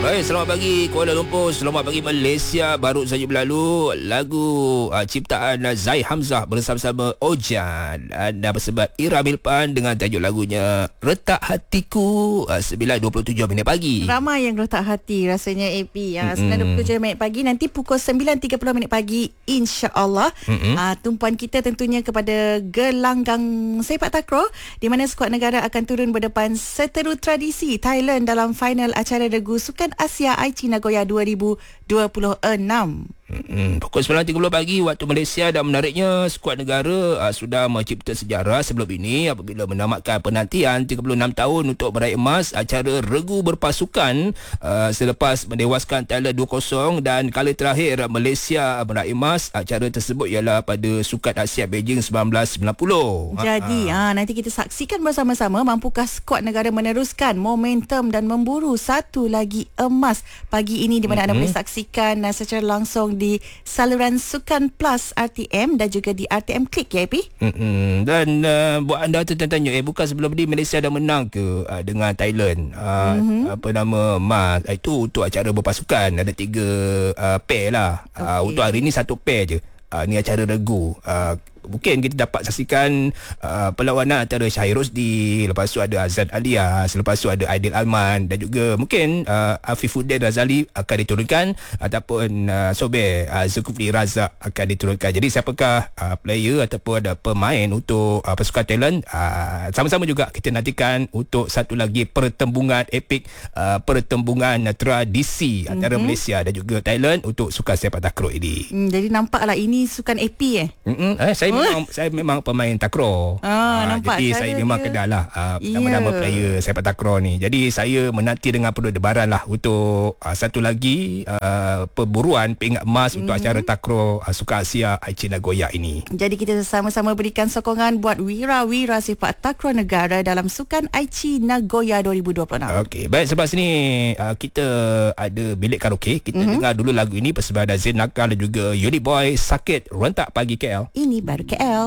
Baik, selamat pagi Kuala Lumpur, selamat pagi Malaysia. Baru saja berlalu lagu ciptaan Zai Hamzah bersama-sama Ojan dan bersebat Ira Milpan dengan tajuk lagunya Retak Hatiku. 9.27 minit pagi. Ramai yang letak hati rasanya AP. 9.27 minit pagi, nanti pukul 9.30 minit pagi insya-Allah. Tumpuan kita tentunya kepada gelanggang sepak takraw di mana skuad negara akan turun berdepan seteru tradisi Thailand dalam final acara regu Sukan Asia Aichi Nagoya 2026. Pukul 9.30 pagi waktu Malaysia, dan menariknya skuad negara sudah mencipta sejarah sebelum ini apabila menamatkan penantian 36 tahun untuk meraih emas acara regu berpasukan selepas menewaskan Thailand 2-0, dan kali terakhir Malaysia meraih emas acara tersebut ialah pada Sukan Asia Beijing 1990. Jadi nanti kita saksikan bersama-sama mampukah skuad negara meneruskan momentum dan memburu satu lagi emas pagi ini, di mana anda boleh saksikan secara langsung di saluran Sukan Plus RTM dan juga di RTM Klik ya AP. Dan buat anda tertanya, bukan sebelum ni Malaysia dah menang ke dengan Thailand apa nama emas itu untuk acara berpasukan, ada 3 pair lah. Untuk hari ni 1 pair je. Ni acara regu. Mungkin kita dapat saksikan perlawanan antara Syahir Rosdi, lepas tu ada Azad Alias, lepas tu ada Aidil Alman, dan juga mungkin Afifuddin Razali akan diturunkan, ataupun Sober Zulkifli Razak akan diturunkan. Jadi siapakah player ataupun ada pemain untuk pasukan Thailand, sama-sama juga kita nantikan untuk satu lagi pertembungan epik, pertembungan tradisi antara Malaysia dan juga Thailand untuk sukan sepak takraw ini. Jadi nampaklah ini sukan AP Saya memang pemain takraw. Nampak jadi saya memang kenal lah nama-nama player sepak takraw ni. Jadi saya menanti dengan penuh debaran lah untuk satu lagi perburuan pingat emas untuk acara takraw Sukan Asia Aichi Nagoya ini. Jadi kita sama-sama berikan sokongan buat wira-wira sepak takraw negara dalam Sukan Aichi Nagoya 2026. Okey, baik, sebab sini kita ada bilik karaoke. Kita dengar dulu lagu ini persembahan Zain Nakal dan juga Yuli Boy, Sakit Rentak Pagi KL. Ini baru KL.